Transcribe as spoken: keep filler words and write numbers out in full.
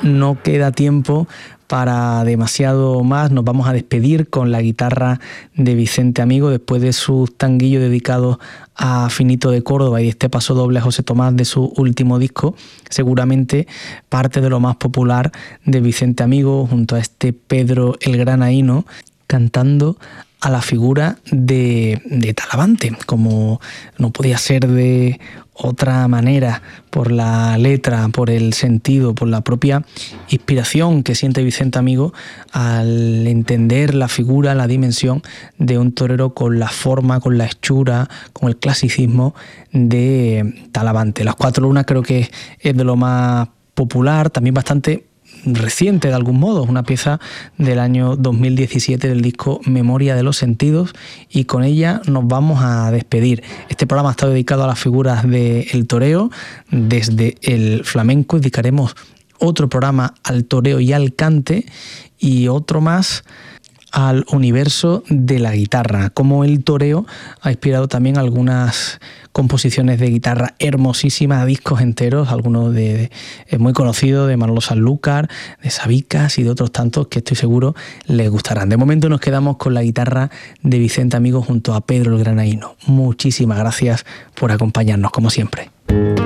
no queda tiempo para demasiado más. Nos vamos a despedir con la guitarra de Vicente Amigo después de sus tanguillos dedicados a Finito de Córdoba y este paso doble a José Tomás de su último disco. Seguramente parte de lo más popular de Vicente Amigo, junto a este Pedro el Granaíno, cantando a la figura de, de Talavante, como no podía ser de otra manera, por la letra, por el sentido, por la propia inspiración que siente Vicente Amigo al entender la figura, la dimensión de un torero con la forma, con la hechura, con el clasicismo de Talavante. Las Cuatro Lunas creo que es de lo más popular, también bastante reciente de algún modo, una pieza del año dos mil diecisiete del disco Memoria de los Sentidos, y con ella nos vamos a despedir. Este programa está dedicado a las figuras del toreo desde el flamenco, y dedicaremos otro programa al toreo y al cante y otro más al universo de la guitarra, como el toreo ha inspirado también algunas composiciones de guitarra hermosísimas, discos enteros, algunos de, de es muy conocido, de Manolo Sanlúcar, de Sabicas y de otros tantos que estoy seguro les gustarán. De momento nos quedamos con la guitarra de Vicente Amigo junto a Pedro el Granaíno. Muchísimas gracias por acompañarnos, como siempre.